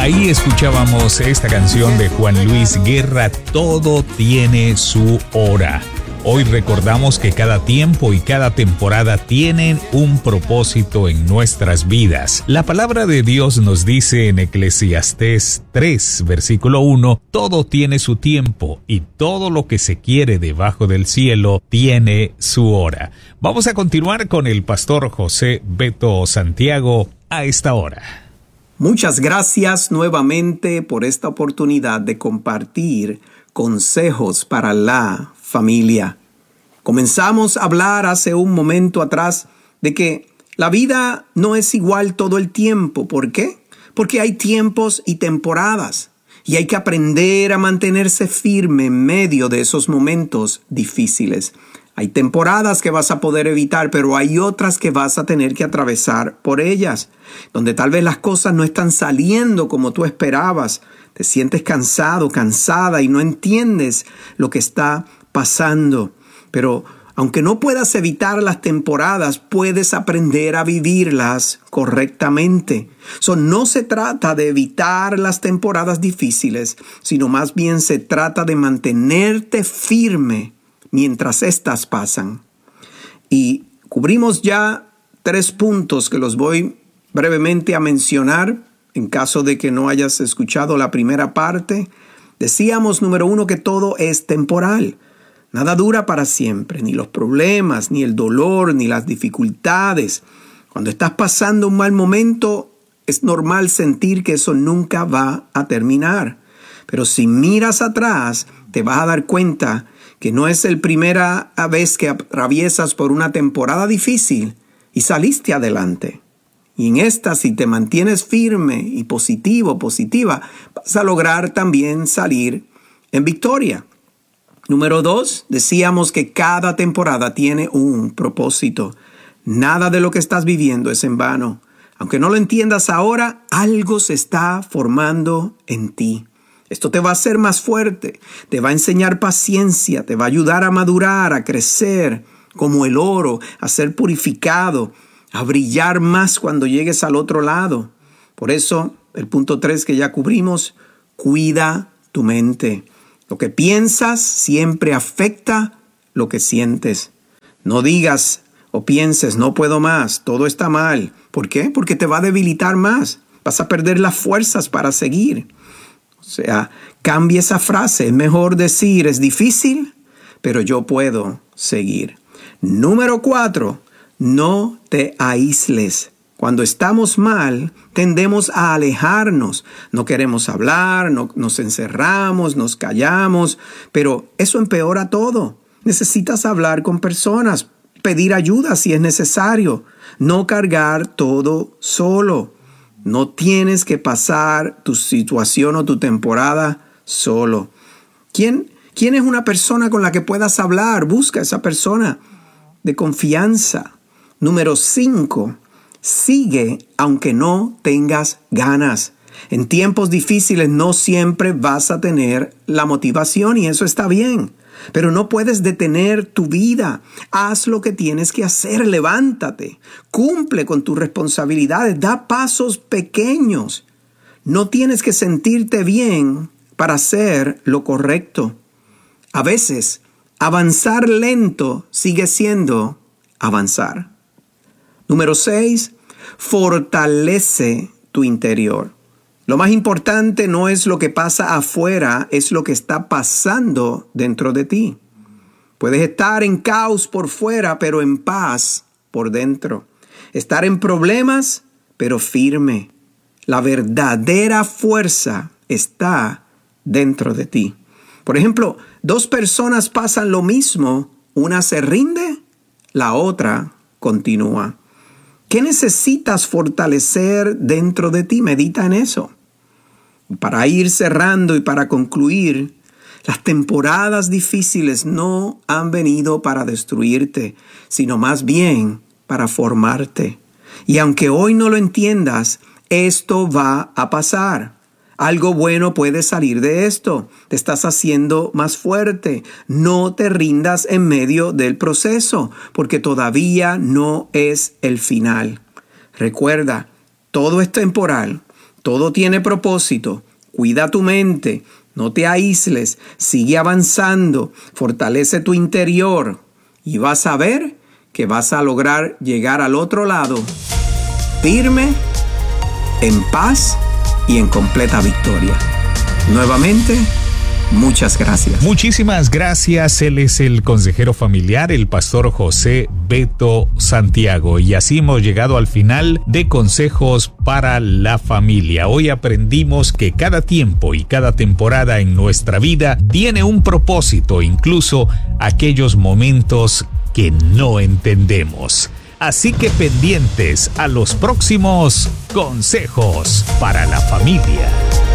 Ahí escuchábamos esta canción de Juan Luis Guerra, Todo tiene su hora. Hoy recordamos que cada tiempo y cada temporada tienen un propósito en nuestras vidas. La palabra de Dios nos dice en Eclesiastés 3, versículo 1, todo tiene su tiempo y todo lo que se quiere debajo del cielo tiene su hora. Vamos a continuar con el pastor José Beto Santiago a esta hora. Muchas gracias nuevamente por esta oportunidad de compartir consejos para la familia. Comenzamos a hablar hace un momento atrás de que la vida no es igual todo el tiempo. ¿Por qué? Porque hay tiempos y temporadas y hay que aprender a mantenerse firme en medio de esos momentos difíciles. Hay temporadas que vas a poder evitar, pero hay otras que vas a tener que atravesar por ellas, donde tal vez las cosas no están saliendo como tú esperabas. Te sientes cansado, cansada y no entiendes lo que está pasando. Pero aunque no puedas evitar las temporadas, puedes aprender a vivirlas correctamente. No se trata de evitar las temporadas difíciles, sino más bien se trata de mantenerte firme mientras éstas pasan. Y cubrimos ya 3 puntos que los voy brevemente a mencionar en caso de que no hayas escuchado la primera parte. Decíamos, número 1, que todo es temporal. Nada dura para siempre, ni los problemas, ni el dolor, ni las dificultades. Cuando estás pasando un mal momento, es normal sentir que eso nunca va a terminar. Pero si miras atrás, te vas a dar cuenta que no es la primera vez que atraviesas por una temporada difícil y saliste adelante. Y en esta, si te mantienes firme y positiva, vas a lograr también salir en victoria. Número 2, decíamos que cada temporada tiene un propósito. Nada de lo que estás viviendo es en vano. Aunque no lo entiendas ahora, algo se está formando en ti. Esto te va a hacer más fuerte, te va a enseñar paciencia, te va a ayudar a madurar, a crecer como el oro, a ser purificado, a brillar más cuando llegues al otro lado. Por eso, el punto 3 que ya cubrimos, cuida tu mente. Lo que piensas siempre afecta lo que sientes. No digas o pienses, no puedo más, todo está mal. ¿Por qué? Porque te va a debilitar más. Vas a perder las fuerzas para seguir. O sea, cambia esa frase. Es mejor decir, es difícil, pero yo puedo seguir. Número 4, no te aísles. Cuando estamos mal, tendemos a alejarnos. No queremos hablar, nos encerramos, nos callamos, pero eso empeora todo. Necesitas hablar con personas, pedir ayuda si es necesario, no cargar todo solo. No tienes que pasar tu situación o tu temporada solo. ¿Quién es una persona con la que puedas hablar? Busca a esa persona de confianza. Número 5, sigue aunque no tengas ganas. En tiempos difíciles no siempre vas a tener la motivación y eso está bien. Pero no puedes detener tu vida. Haz lo que tienes que hacer. Levántate. Cumple con tus responsabilidades. Da pasos pequeños. No tienes que sentirte bien para hacer lo correcto. A veces, avanzar lento sigue siendo avanzar. Número 6, fortalece tu interior. Lo más importante no es lo que pasa afuera, es lo que está pasando dentro de ti. Puedes estar en caos por fuera, pero en paz por dentro. Estar en problemas, pero firme. La verdadera fuerza está dentro de ti. Por ejemplo, 2 personas pasan lo mismo, una se rinde, la otra continúa. ¿Qué necesitas fortalecer dentro de ti? Medita en eso. Para ir cerrando y para concluir, las temporadas difíciles no han venido para destruirte, sino más bien para formarte. Y aunque hoy no lo entiendas, esto va a pasar. Algo bueno puede salir de esto. Te estás haciendo más fuerte. No te rindas en medio del proceso, porque todavía no es el final. Recuerda, todo es temporal, Todo tiene propósito. Cuida tu mente. No te aísles. Sigue avanzando. Fortalece tu interior. Y vas a ver que vas a lograr llegar al otro lado firme, en paz y en completa victoria. Nuevamente, muchas gracias. Muchísimas gracias. Él es el consejero familiar, el pastor José Beto Santiago. Y así hemos llegado al final de Consejos para la Familia. Hoy aprendimos que cada tiempo y cada temporada en nuestra vida tiene un propósito, incluso aquellos momentos que no entendemos. Así que pendientes a los próximos Consejos para la Familia.